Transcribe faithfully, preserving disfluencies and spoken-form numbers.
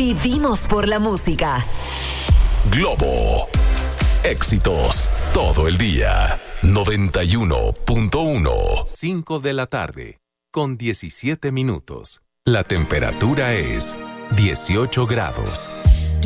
Vivimos por la música. Globo. Éxitos todo el día. noventa y uno punto uno. cinco de la tarde, con diecisiete minutos. La temperatura es dieciocho grados.